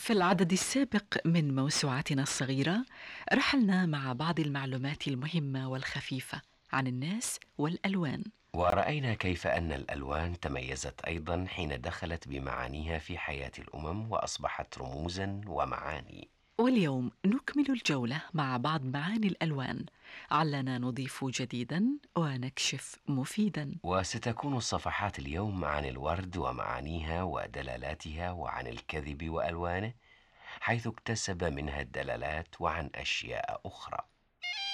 في العدد السابق من موسوعتنا الصغيرة رحلنا مع بعض المعلومات المهمة والخفيفة عن الناس والألوان. ورأينا كيف أن الألوان تميزت أيضا حين دخلت بمعانيها في حياة الأمم وأصبحت رموزا ومعاني. واليوم نكمل الجولة مع بعض معاني الألوان، علنا نضيف جديدا ونكشف مفيدا. وستكون الصفحات اليوم عن الورد ومعانيها ودلالاتها، وعن الكذب وألوانه حيث اكتسب منها الدلالات، وعن أشياء أخرى.